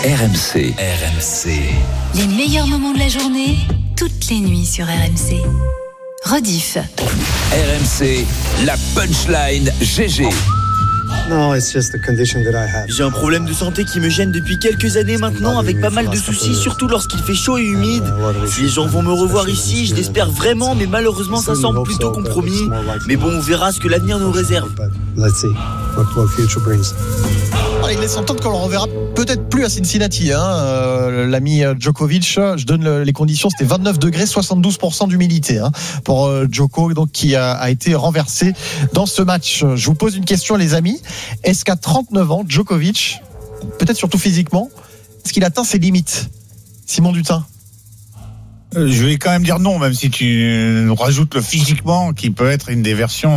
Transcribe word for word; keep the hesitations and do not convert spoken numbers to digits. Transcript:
R M C. R M C. Les meilleurs moments de la journée, toutes les nuits sur R M C. Rediff. R M C, la punchline G G. No, it's just the condition that I have. J'ai un problème de santé qui me gêne depuis quelques années maintenant, avec pas mal de soucis, surtout lorsqu'il fait chaud et humide. Si les gens vont me revoir ici, je l'espère vraiment, mais malheureusement ça semble plutôt compromis. Mais bon, on verra ce que l'avenir nous réserve. Let's see what, what future brings. Il laisse entendre qu'on le reverra peut-être plus à Cincinnati, hein. euh, l'ami Djokovic. Je donne le, les conditions, c'était vingt-neuf degrés, soixante-douze pour cent d'humidité, hein, pour euh, Djoko, donc qui a, a été renversé dans ce match. Je vous pose une question, les amis. Est-ce qu'à trente-neuf ans, Djokovic, peut-être surtout physiquement, est-ce qu'il atteint ses limites? Simon Dutin. Je vais quand même dire non, même si tu rajoutes le physiquement, qui peut être une des versions